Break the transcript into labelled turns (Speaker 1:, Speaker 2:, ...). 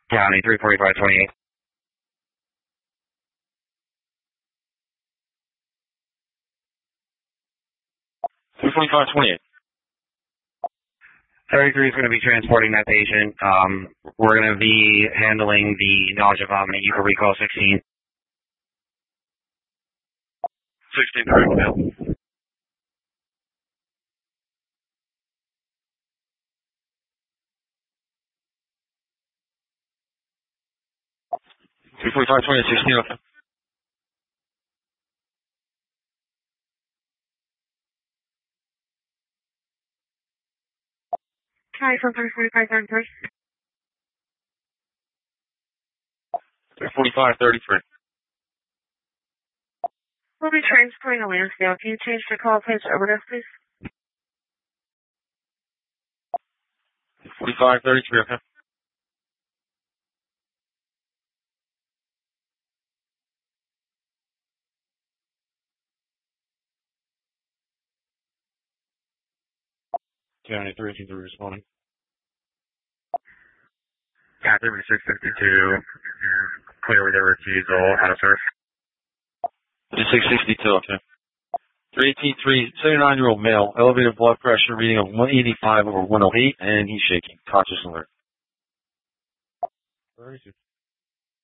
Speaker 1: County 34528.
Speaker 2: 34528.
Speaker 1: 33 is going to be transporting that patient. We're going to be handling the nausea vomit. You can recall 16.
Speaker 2: 16 direct mail. Three 4528, 16, okay.
Speaker 3: Hi, from 34533.
Speaker 2: 34533.
Speaker 3: We'll be transporting a Lansdale. Can you change the call page to overdose, please?
Speaker 2: 4533, okay. County 3 responding.
Speaker 1: Catherine 652. Clear with the refusal. Out of service.
Speaker 2: 662, okay. 3 79-year-old male, elevated blood pressure reading of 185 over 108, and he's shaking. Conscious alert. 32.